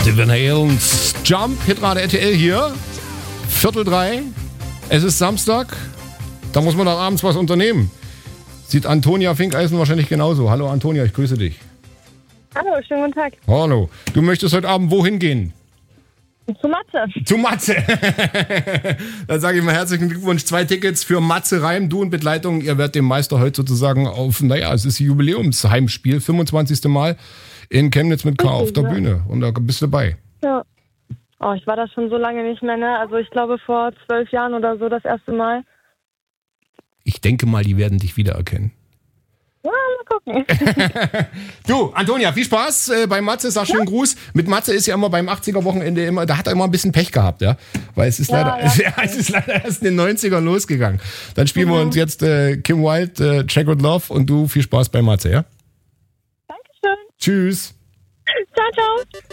Van Halen's Jump, Hitrate RTL hier. 2:45. Es ist Samstag. Da muss man dann abends was unternehmen. Sieht Antonia Finkeisen wahrscheinlich genauso. Hallo Antonia, ich grüße dich. Hallo, schönen guten Tag. Hallo. Du möchtest heute Abend wohin gehen? Zu Matze. Zu Matze. Dann sage ich mal herzlichen Glückwunsch. 2 Tickets für Matze Reim, du und Begleitung. Ihr werdet dem Meister heute sozusagen auf, es ist Jubiläumsheimspiel, 25. Mal in Chemnitz mit K auf der Bühne. Und da bist du dabei. Ja. Oh, ich war da schon so lange nicht mehr, ne? Also ich glaube vor 12 Jahren oder so das erste Mal. Ich denke mal, die werden dich wiedererkennen. Ja, mal gucken. Du, Antonia, viel Spaß bei Matze, sag schönen Gruß. Mit Matze ist ja immer beim 80er-Wochenende immer, da hat er immer ein bisschen Pech gehabt, ja. Weil es ist leider erst in den 90ern losgegangen. Dann spielen wir uns jetzt Kim Wilde, Checkered Love und du viel Spaß bei Matze, ja? Dankeschön. Tschüss. Ciao, ciao.